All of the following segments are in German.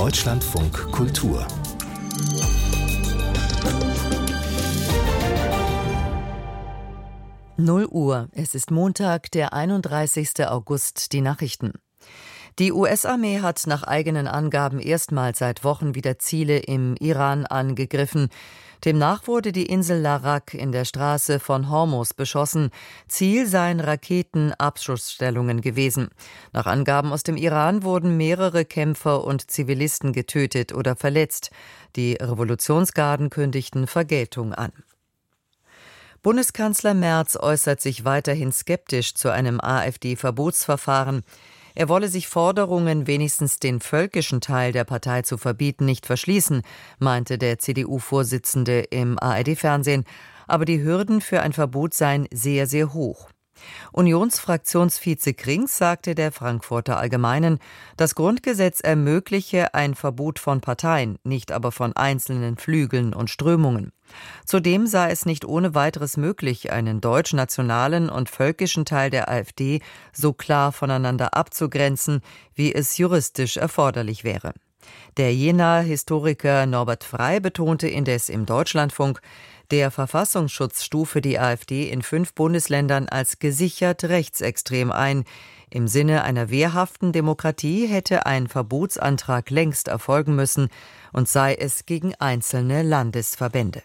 Deutschlandfunk Kultur. Null Uhr. Es ist Montag, der 31. August. Die Nachrichten. Die US-Armee hat nach eigenen Angaben erstmals seit Wochen wieder Ziele im Iran angegriffen. Demnach wurde die Insel Larak in der Straße von Hormuz beschossen. Ziel seien Raketenabschussstellungen gewesen. Nach Angaben aus dem Iran wurden mehrere Kämpfer und Zivilisten getötet oder verletzt. Die Revolutionsgarden kündigten Vergeltung an. Bundeskanzler Merz äußert sich weiterhin skeptisch zu einem AfD-Verbotsverfahren. Er wolle sich Forderungen, wenigstens den völkischen Teil der Partei zu verbieten, nicht verschließen, meinte der CDU-Vorsitzende im ARD-Fernsehen. Aber die Hürden für ein Verbot seien sehr, sehr hoch. Unionsfraktionsvize Krings sagte der Frankfurter Allgemeinen, das Grundgesetz ermögliche ein Verbot von Parteien, nicht aber von einzelnen Flügeln und Strömungen. Zudem sei es nicht ohne weiteres möglich, einen deutsch-nationalen und völkischen Teil der AfD so klar voneinander abzugrenzen, wie es juristisch erforderlich wäre. Der Jenaer Historiker Norbert Frey betonte indes im Deutschlandfunk, der Verfassungsschutz stufe die AfD in 5 Bundesländern als gesichert rechtsextrem ein. Im Sinne einer wehrhaften Demokratie hätte ein Verbotsantrag längst erfolgen müssen und sei es gegen einzelne Landesverbände.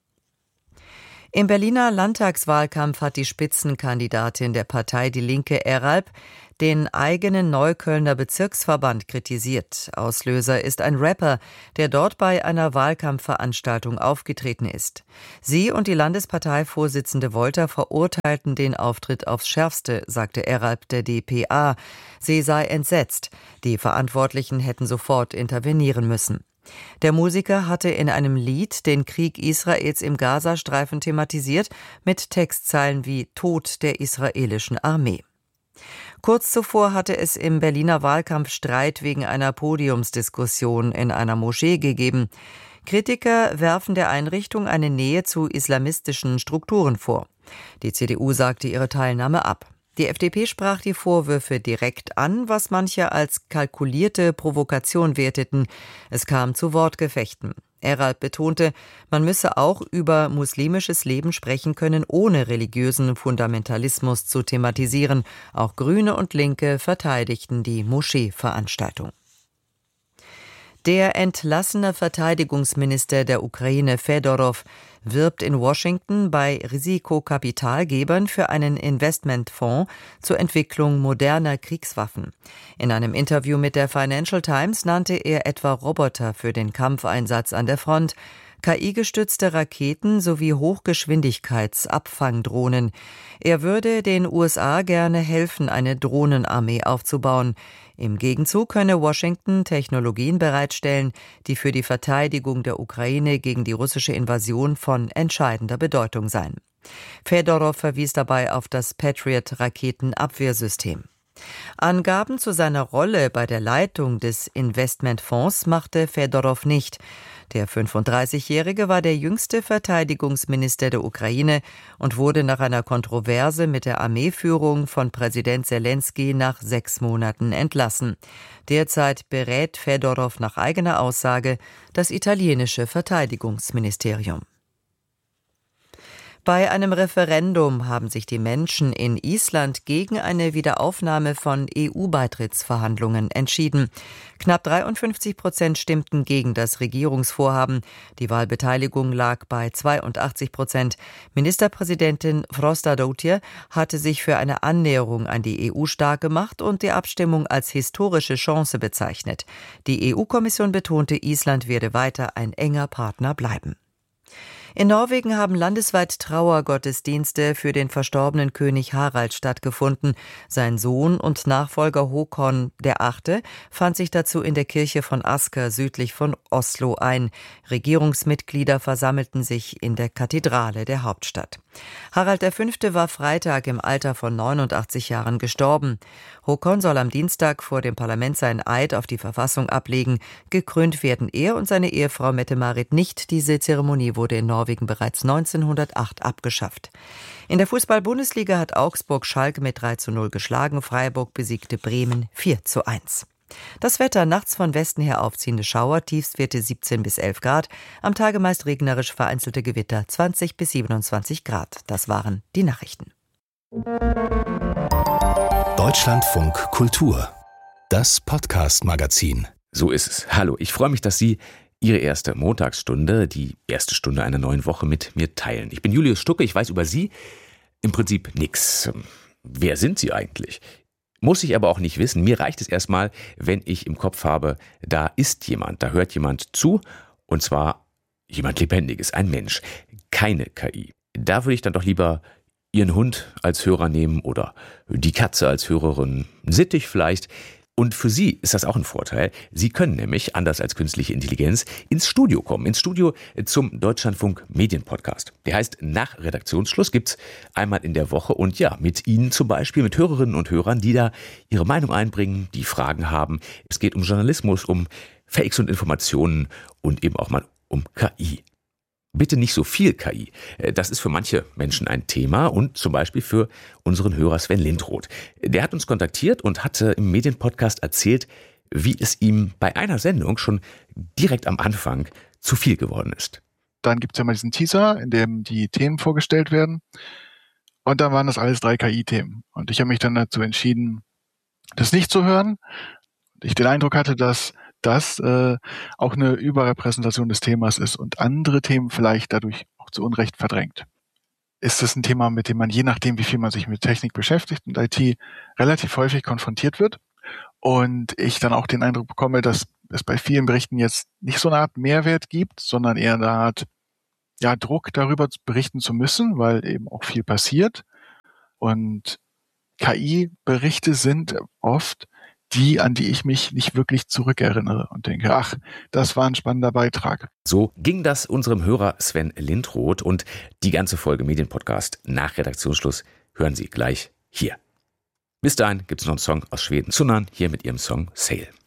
Im Berliner Landtagswahlkampf hat die Spitzenkandidatin der Partei Die Linke Eralp den eigenen Neuköllner Bezirksverband kritisiert. Auslöser ist ein Rapper, der dort bei einer Wahlkampfveranstaltung aufgetreten ist. Sie und die Landesparteivorsitzende Wolter verurteilten den Auftritt aufs Schärfste, sagte Eralp der dpa. Sie sei entsetzt. Die Verantwortlichen hätten sofort intervenieren müssen. Der Musiker hatte in einem Lied den Krieg Israels im Gazastreifen thematisiert, mit Textzeilen wie »Tod der israelischen Armee«. Kurz zuvor hatte es im Berliner Wahlkampf Streit wegen einer Podiumsdiskussion in einer Moschee gegeben. Kritiker werfen der Einrichtung eine Nähe zu islamistischen Strukturen vor. Die CDU sagte ihre Teilnahme ab. Die FDP sprach die Vorwürfe direkt an, was manche als kalkulierte Provokation werteten. Es kam zu Wortgefechten. Eralp betonte, man müsse auch über muslimisches Leben sprechen können, ohne religiösen Fundamentalismus zu thematisieren. Auch Grüne und Linke verteidigten die Moscheeveranstaltung. Der entlassene Verteidigungsminister der Ukraine Fedorow wirbt in Washington bei Risikokapitalgebern für einen Investmentfonds zur Entwicklung moderner Kriegswaffen. In einem Interview mit der Financial Times nannte er etwa Roboter für den Kampfeinsatz an der Front, KI-gestützte Raketen sowie Hochgeschwindigkeitsabfangdrohnen. Er würde den USA gerne helfen, eine Drohnenarmee aufzubauen. Im Gegenzug könne Washington Technologien bereitstellen, die für die Verteidigung der Ukraine gegen die russische Invasion von entscheidender Bedeutung seien. Fedorow verwies dabei auf das Patriot-Raketenabwehrsystem. Angaben zu seiner Rolle bei der Leitung des Investmentfonds machte Fedorow nicht. Der 35-Jährige war der jüngste Verteidigungsminister der Ukraine und wurde nach einer Kontroverse mit der Armeeführung von Präsident Selenskyj nach 6 Monaten entlassen. Derzeit berät Fedorow nach eigener Aussage das italienische Verteidigungsministerium. Bei einem Referendum haben sich die Menschen in Island gegen eine Wiederaufnahme von EU-Beitrittsverhandlungen entschieden. Knapp 53% stimmten gegen das Regierungsvorhaben. Die Wahlbeteiligung lag bei 82%. Ministerpräsidentin Frostadóttir hatte sich für eine Annäherung an die EU stark gemacht und die Abstimmung als historische Chance bezeichnet. Die EU-Kommission betonte, Island werde weiter ein enger Partner bleiben. In Norwegen haben landesweit Trauergottesdienste für den verstorbenen König Harald stattgefunden. Sein Sohn und Nachfolger Håkon VIII. Fand sich dazu in der Kirche von Asker südlich von Oslo ein. Regierungsmitglieder versammelten sich in der Kathedrale der Hauptstadt. Harald V. war Freitag im Alter von 89 Jahren gestorben. Håkon soll am Dienstag vor dem Parlament seinen Eid auf die Verfassung ablegen. Gekrönt werden er und seine Ehefrau Mette-Marit nicht. Diese Zeremonie wurde in Norwegen bereits 1908 abgeschafft. In der Fußball-Bundesliga hat Augsburg Schalke mit 3:0 geschlagen. Freiburg besiegte Bremen 4:1. Das Wetter: nachts von Westen her aufziehende Schauer, Tiefstwerte 17 bis 11 Grad, am Tage meist regnerisch, vereinzelte Gewitter 20 bis 27 Grad. Das waren die Nachrichten. Deutschlandfunk Kultur, das Podcast-Magazin. So ist es. Hallo, ich freue mich, dass Sie Ihre erste Montagsstunde, die erste Stunde einer neuen Woche mit mir teilen. Ich bin Julius Stucke, ich weiß über Sie im Prinzip nichts. Wer sind Sie eigentlich? Muss ich aber auch nicht wissen. Mir reicht es erstmal, wenn ich im Kopf habe, da ist jemand, da hört jemand zu, und zwar jemand Lebendiges, ein Mensch, keine KI. Da würde ich dann doch lieber Ihren Hund als Hörer nehmen oder die Katze als Hörerin, Sittich vielleicht. Und für Sie ist das auch ein Vorteil. Sie können nämlich, anders als künstliche Intelligenz, ins Studio kommen. Ins Studio zum Deutschlandfunk Medienpodcast. Der heißt Nach Redaktionsschluss, gibt's einmal in der Woche. Und ja, mit Ihnen zum Beispiel, mit Hörerinnen und Hörern, die da ihre Meinung einbringen, die Fragen haben. Es geht um Journalismus, um Fakes und Informationen und eben auch mal um KI. Bitte nicht so viel KI. Das ist für manche Menschen ein Thema und zum Beispiel für unseren Hörer Sven Lindroth. Der hat uns kontaktiert und hatte im Medienpodcast erzählt, wie es ihm bei einer Sendung schon direkt am Anfang zu viel geworden ist. Dann gibt es ja mal diesen Teaser, in dem die Themen vorgestellt werden. Und dann waren das alles 3 KI-Themen. Und ich habe mich dann dazu entschieden, das nicht zu hören. Ich den Eindruck hatte, dass das auch eine Überrepräsentation des Themas ist und andere Themen vielleicht dadurch auch zu Unrecht verdrängt. Ist es ein Thema, mit dem man, je nachdem, wie viel man sich mit Technik beschäftigt und IT, relativ häufig konfrontiert wird. Und ich dann auch den Eindruck bekomme, dass es bei vielen Berichten jetzt nicht so eine Art Mehrwert gibt, sondern eher eine Art Druck, darüber berichten zu müssen, weil eben auch viel passiert. Und KI-Berichte sind oft die, an die ich mich nicht wirklich zurückerinnere und denke, ach, das war ein spannender Beitrag. So ging das unserem Hörer Sven Lindroth, und die ganze Folge Medienpodcast nach Redaktionsschluss hören Sie gleich hier. Bis dahin gibt es noch einen Song aus Schweden, Sunnan, hier mit ihrem Song Sail.